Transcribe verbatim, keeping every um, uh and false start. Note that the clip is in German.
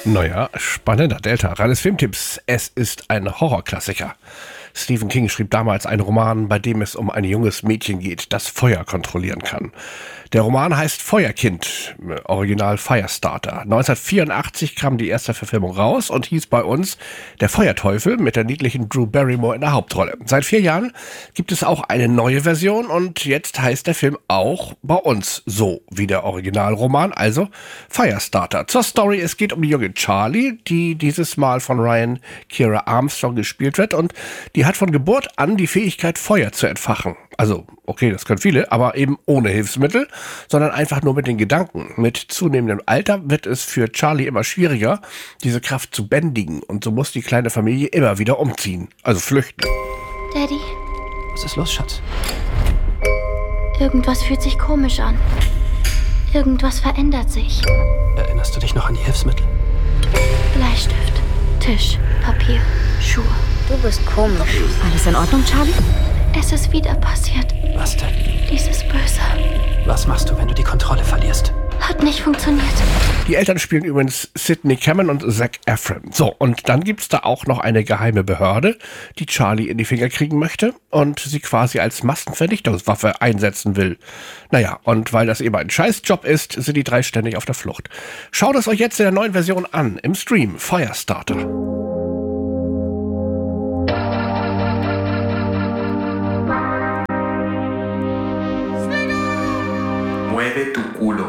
Naja, spannender Delta. Reines Filmtipps. Es ist ein Horrorklassiker. Stephen King schrieb damals einen Roman, bei dem es um ein junges Mädchen geht, das Feuer kontrollieren kann. Der Roman heißt Feuerkind, original Firestarter. neunzehnhundertvierundachtzig kam die erste Verfilmung raus und hieß bei uns Der Feuerteufel mit der niedlichen Drew Barrymore in der Hauptrolle. Seit vier Jahren gibt es auch eine neue Version und jetzt heißt der Film auch bei uns so wie der Originalroman, also Firestarter. Zur Story: Es geht um die junge Charlie, die dieses Mal von Ryan Kiera Armstrong gespielt wird, und die hat von Geburt an die Fähigkeit, Feuer zu entfachen. Also, okay, das können viele, aber eben ohne Hilfsmittel, sondern einfach nur mit den Gedanken. Mit zunehmendem Alter wird es für Charlie immer schwieriger, diese Kraft zu bändigen, und so muss die kleine Familie immer wieder umziehen, also flüchten. Daddy? Was ist los, Schatz? Irgendwas fühlt sich komisch an. Irgendwas verändert sich. Erinnerst du dich noch an die Hilfsmittel? Bleistift, Tisch, Papier, Schuhe. Du bist komisch. Alles in Ordnung, Charlie? Es ist wieder passiert. Was denn? Dieses Böse. Was machst du, wenn du die Kontrolle verlierst? Hat nicht funktioniert. Die Eltern spielen übrigens Sidney Cameron und Zac Efron. So, und dann gibt's da auch noch eine geheime Behörde, die Charlie in die Finger kriegen möchte und sie quasi als Massenvernichtungswaffe einsetzen will. Naja, und weil das eben ein Scheißjob ist, sind die drei ständig auf der Flucht. Schaut es euch jetzt in der neuen Version an, im Stream Firestarter. Mueve tu culo.